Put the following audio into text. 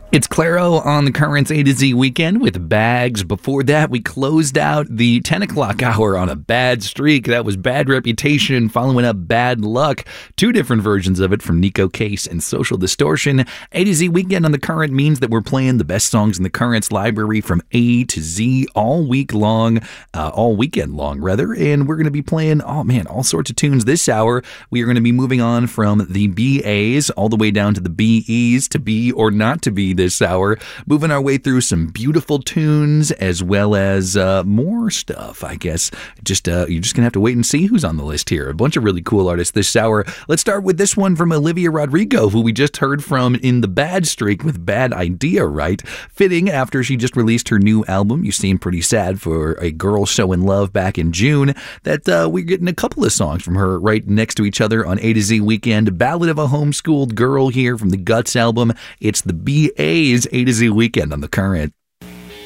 It's Claro on the Currents A to Z weekend with Bags. Before that, we closed out the 10 o'clock hour on a bad streak. That was Bad Reputation, following up Bad Luck. Two different versions of it from Nico Case and Social Distortion. A to Z weekend on the Current means that we're playing the best songs in the Currents library from A to Z all weekend long, and we're going to be playing, all sorts of tunes this hour. We are going to be moving on from the BAs all the way down to the BEs, to be or not to be this hour, moving our way through some beautiful tunes as well as more stuff, I guess. You're just gonna have to wait and see who's on the list here. A bunch of really cool artists this hour. Let's start with this one from Olivia Rodrigo, who we just heard from in the bad streak with Bad Idea, right? Fitting after she just released her new album. You seem pretty sad for a girl showing love back in June. That we're getting a couple of songs from her right next to each other on A to Z weekend. Ballad of a Homeschooled Girl here from the Guts album. It's the BA's A to Z weekend on the Current.